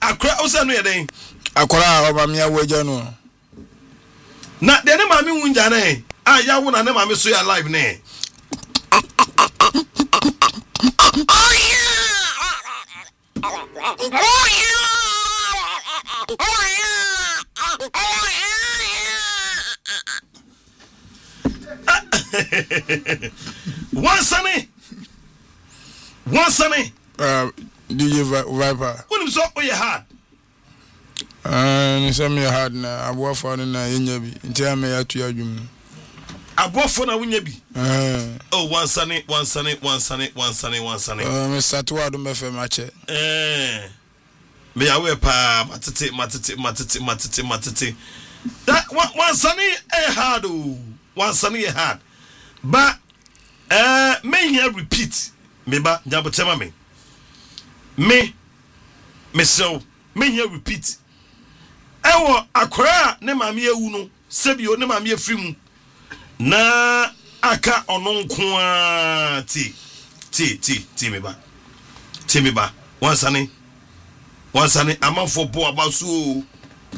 akra o se no ye den akora oba me awaja no na de ne mami wunja na ah ya wo na ne mami so ya live ne one sunny DJ Viper when so o ye hard ni some me hard na abofo na yenya bi nti am ya tu adwum abofo na wunya bi oh one sunny me start word me fe ma che me ya we pa matete that one sunny hard oh one sunny hard but me here repeat me ba njabotema me so me here repeat ewo akora ne mame ewu no sebio ne mame afrim na aka ononko a ti me ba wansane amanfo bo abaso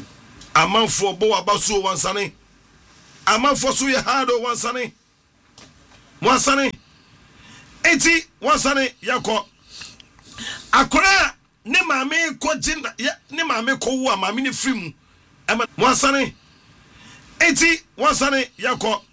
wansane amanfo so ye hado wansane eti wansane yakọ akora ne mame ko jinda ne mame ko wo mame ne frim ama wansane eti wansane yakọ